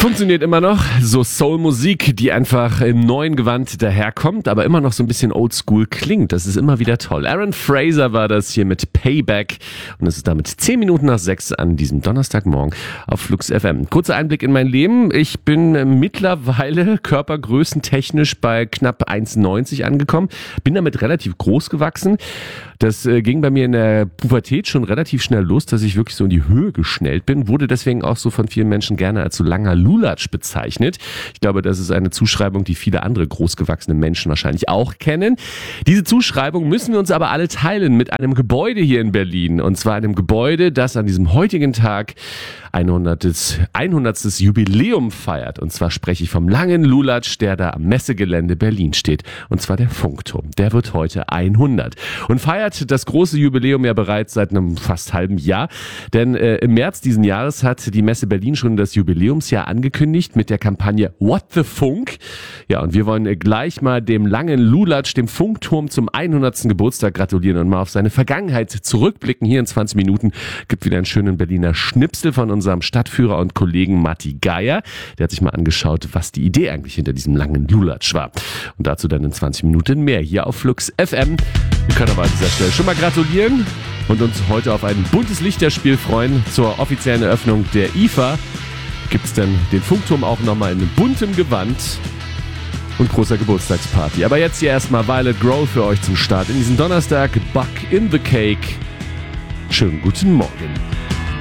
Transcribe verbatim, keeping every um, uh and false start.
Funktioniert immer noch. So Soul-Musik, die einfach im neuen Gewand daherkommt, aber immer noch so ein bisschen oldschool klingt. Das ist immer wieder toll. Aaron Fraser war das hier mit Payback. Und es ist damit zehn Minuten nach sechs an diesem Donnerstagmorgen auf Flux F M. Kurzer Einblick in mein Leben. Ich bin mittlerweile körpergrößentechnisch bei knapp eins neunzig angekommen. Bin damit relativ groß gewachsen. Das äh, ging bei mir in der Pubertät schon relativ schnell los, dass ich wirklich so in die Höhe geschnellt bin. Wurde deswegen auch so von vielen Menschen gerne als so langer Lulatsch bezeichnet. Ich glaube, das ist eine Zuschreibung, die viele andere großgewachsene Menschen wahrscheinlich auch kennen. Diese Zuschreibung müssen wir uns aber alle teilen mit einem Gebäude hier in Berlin. Und zwar einem Gebäude, das an diesem heutigen Tag hundertstes Jubiläum feiert. Und zwar spreche ich vom langen Lulatsch, der da am Messegelände Berlin steht. Und zwar der Funkturm. Der wird heute hundert. Und feiert das große Jubiläum ja bereits seit einem fast halben Jahr. Denn äh, im März diesen Jahres hat die Messe Berlin schon das Jubiläumsjahr angekündigt mit der Kampagne What the Funk? Ja, und wir wollen äh, gleich mal dem langen Lulatsch, dem Funkturm zum hundertsten Geburtstag gratulieren und mal auf seine Vergangenheit zurückblicken. Hier in zwanzig Minuten gibt wieder einen schönen Berliner Schnipsel von unserem Stadtführer und Kollegen Matti Geier. Der hat sich mal angeschaut, was die Idee eigentlich hinter diesem langen Lulatsch war. Und dazu dann in zwanzig Minuten mehr hier auf Flux F M. Wir können aber an dieser Stelle schon mal gratulieren und uns heute auf ein buntes Lichterspiel freuen. Zur offiziellen Eröffnung der I F A gibt es dann den Funkturm auch nochmal in buntem Gewand und großer Geburtstagsparty. Aber jetzt hier erstmal Violet Grow für euch zum Start in diesen Donnerstag. Buck in the Cake. Schönen guten Morgen.